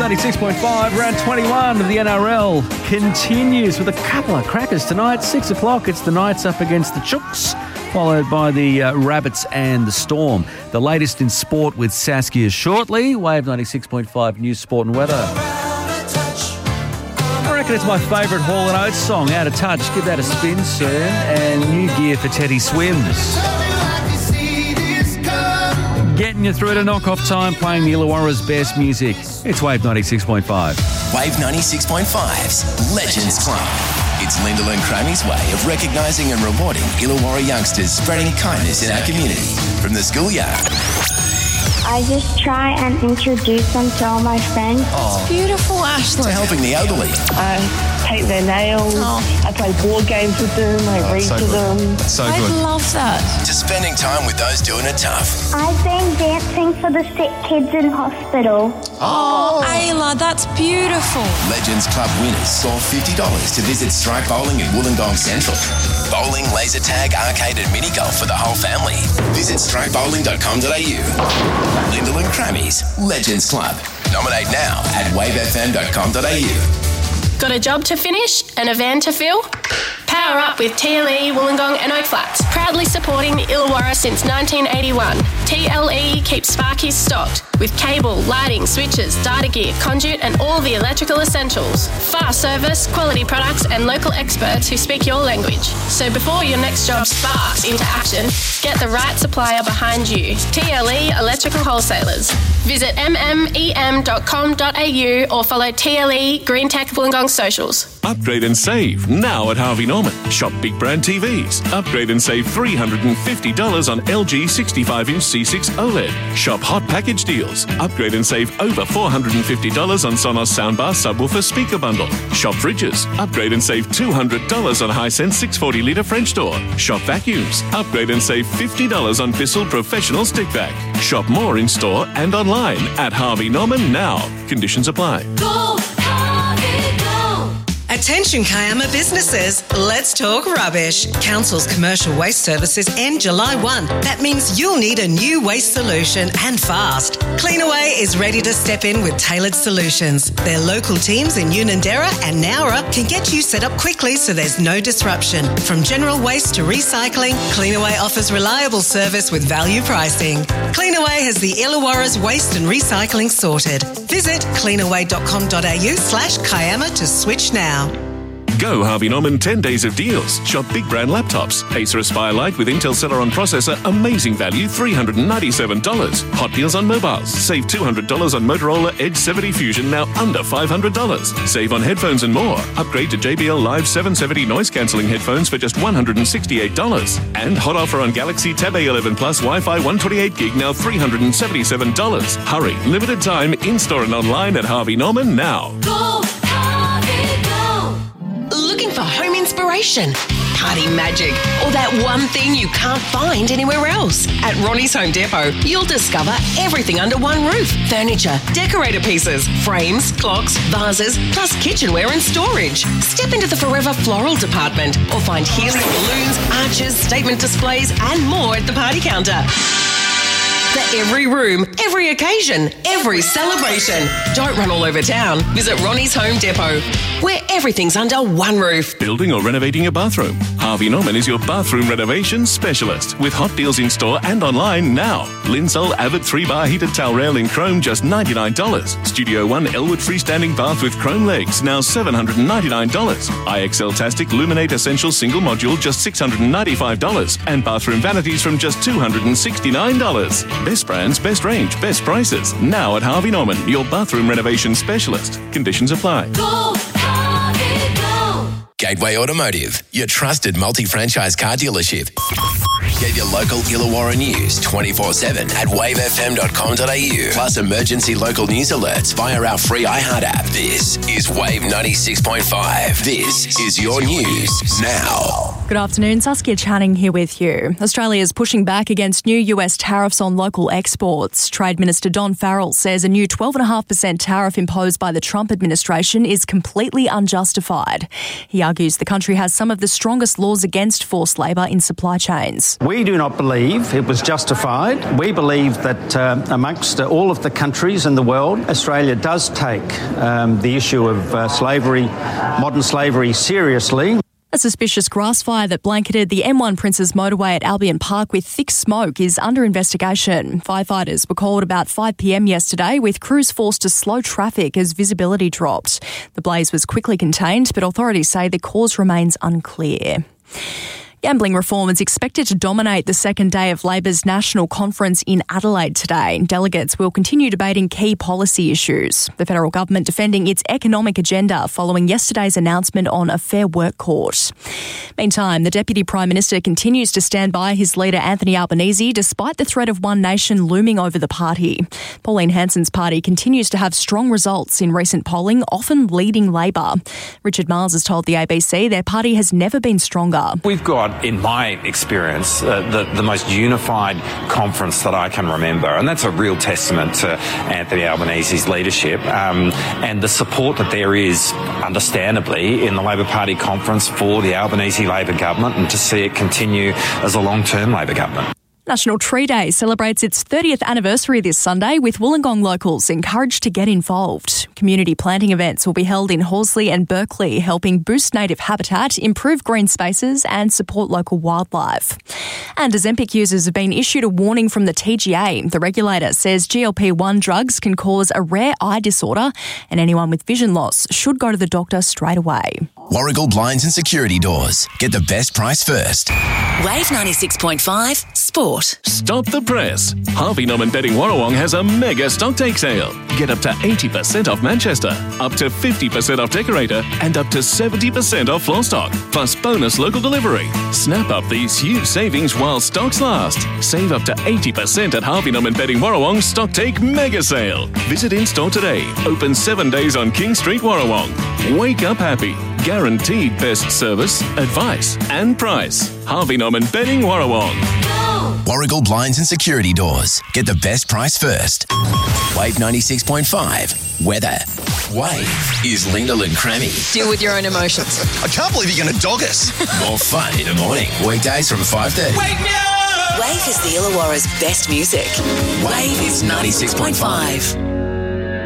96.5, round 21 of the NRL continues with a couple of crackers tonight. 6 o'clock, it's the Knights up against the Chooks, followed by the Rabbits and the Storm. The latest in sport with Saskia shortly. Wave 96.5 news, sport and weather. I reckon it's my favourite Hall & Oates song, Out of Touch. Give that a spin soon. And new gear for Teddy Swims. Getting you through to knock-off time, playing the Illawarra's best music. It's Wave 96.5. Wave 96.5's Legends Club. It's Lyndall and Crammy's way of recognising and rewarding Illawarra youngsters spreading kindness in our community. From the schoolyard. I just try and introduce them to all my friends. It's beautiful, Ashley. To helping the elderly. I paint their nails. I play board games with them. I read to them. That's so I good. love that. To spending time with those doing it tough. I've been dancing for the sick kids in hospital. Oh, Ayla, that's beautiful. Legends Club winners saw $50 to visit Strike Bowling in Wollongong Central. Bowling, laser tag, arcade and mini golf for the whole family. Visit strikebowling.com.au. Lyndall and Crammy's Legends Club. Nominate now at wavefm.com.au. Got a job to finish and a van to fill? Power up with TLE, Wollongong and Oak Flats. Proudly supporting the Illawarra since 1981. TLE keeps Sparkies stocked with cable, lighting, switches, data gear, conduit and all the electrical essentials. Fast service, quality products and local experts who speak your language. So before your next job sparks into action, get the right supplier behind you. TLE Electrical Wholesalers. Visit mmem.com.au or follow TLE Green Tech Wollongong socials. Upgrade and save now at Harvey Norman. Shop big brand TVs. Upgrade and save $350 on LG 65-inch C6 OLED. Shop hot package deals. Upgrade and save over $450 on Sonos soundbar subwoofer speaker bundle. Shop fridges. Upgrade and save $200 on Hisense 640-litre French door. Shop vacuums. Upgrade and save $50 on Bissell Professional stick vac. Shop more in store and online at Harvey Norman now. Conditions apply. Go, Harvey, go! Attention Kiama businesses, let's talk rubbish. Council's commercial waste services end July 1. That means you'll need a new waste solution and fast. Cleanaway is ready to step in with tailored solutions. Their local teams in Unanderra and Nowra can get you set up quickly so there's no disruption. From general waste to recycling, Cleanaway offers reliable service with value pricing. Cleanaway has the Illawarra's waste and recycling sorted. Visit cleanaway.com.au/Kiama to switch now. Go Harvey Norman 10 days of deals. Shop big brand laptops. Acer Aspire Lite with Intel Celeron processor. Amazing value, $397. Hot deals on mobiles. Save $200 on Motorola Edge 70 Fusion, now under $500. Save on headphones and more. Upgrade to JBL Live 770 noise cancelling headphones for just $168. And hot offer on Galaxy Tab A11 Plus Wi-Fi 128 gig, now $377. Hurry, limited time, in-store and online at Harvey Norman now. Go, Harvey, go! Looking for home inspiration, party magic, or that one thing you can't find anywhere else? At Ronnie's Home Depot, you'll discover everything under one roof. Furniture, decorator pieces, frames, clocks, vases, plus kitchenware and storage. Step into the Forever Floral department or find helium balloons, arches, statement displays and more at the party counter. For every room, every occasion, every celebration. Don't run all over town. Visit Ronnie's Home Depot, where everything's under one roof. Building or renovating a bathroom? Harvey Norman is your bathroom renovation specialist with hot deals in store and online now. Linsol Avid 3-bar heated towel rail in chrome, just $99. Studio One Elwood freestanding bath with chrome legs, now $799. IXL Tastic Luminate Essential single module, just $695. And bathroom vanities from just $269. Best brands, best range, best prices. Now at Harvey Norman, your bathroom renovation specialist. Conditions apply. Go, Harvey, go! Gateway Automotive, your trusted multi-franchise car dealership. Get your local Illawarra news 24/7 at wavefm.com.au. Plus emergency local news alerts via our free iHeart app. This is Wave 96.5. This is your news now. Good afternoon, Saskia Channing here with you. Australia is pushing back against new US tariffs on local exports. Trade Minister Don Farrell says a new 12.5% tariff imposed by the Trump administration is completely unjustified. He argues the country has some of the strongest laws against forced labour in supply chains. We do not believe it was justified. We believe that amongst all of the countries in the world, Australia does take the issue of slavery, modern slavery, seriously. A suspicious grass fire that blanketed the M1 Princes motorway at Albion Park with thick smoke is under investigation. Firefighters were called about 5 p.m. yesterday, with crews forced to slow traffic as visibility dropped. The blaze was quickly contained, but authorities say the cause remains unclear. Gambling reform is expected to dominate the second day of Labor's national conference in Adelaide today. Delegates will continue debating key policy issues. The federal government defending its economic agenda following yesterday's announcement on a Fair Work Court. Meantime, the Deputy Prime Minister continues to stand by his leader Anthony Albanese despite the threat of One Nation looming over the party. Pauline Hanson's party continues to have strong results in recent polling, often leading Labor. Richard Miles has told the ABC their party has never been stronger. We've got, in my experience, the most unified conference that I can remember, and that's a real testament to Anthony Albanese's leadership and the support that there is, understandably, in the Labor Party conference for the Albanese Labor government, and to see it continue as a long-term Labor government. National Tree Day celebrates its 30th anniversary this Sunday, with Wollongong locals encouraged to get involved. Community planting events will be held in Horsley and Berkeley, helping boost native habitat, improve green spaces and support local wildlife. And Ozempic users have been issued a warning from the TGA. The regulator says GLP-1 drugs can cause a rare eye disorder, and anyone with vision loss should go to the doctor straight away. Warragul Blinds and Security Doors. Get the best price first. Wave 96.5 Sport. Stop the press. Harvey Norman Bedding Warrawong has a mega stock take sale. Get up to 80% off Manchester, up to 50% off Decorator, and up to 70% off floor stock, plus bonus local delivery. Snap up these huge savings while stocks last. Save up to 80% at Harvey Norman Bedding Warrawong Stock Take Mega Sale. Visit in-store today. Open 7 days on King Street, Warrawong. Wake up happy. Guaranteed best service, advice and price. Harvey Norman Bedding Warrawong. Warragul Blinds and Security Doors. Get the best price first. Wave 96.5. Weather. Wave is Lyndall and Crammy. Deal with your own emotions. I can't believe you're going to dog us. More fun in the morning. Weekdays from 5:30. Wake me up! Wave is the Illawarra's best music. Wave is 96.5.